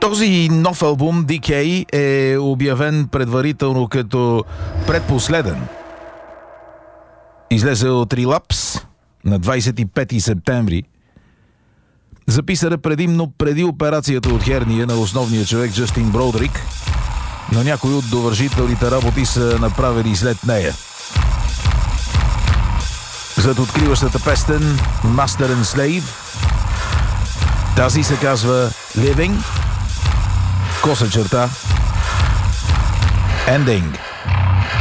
Този нов албум Decay е обявен предварително като предпоследен. Излезе от Relapse на 25 септември. Записан е предимно преди операцията от херния на основния човек Джастин Броудрик, но някои от довършителните работи са направени след нея. Зад откриващата песен Master and Slave, тази се казва Living, коса черта, Ending.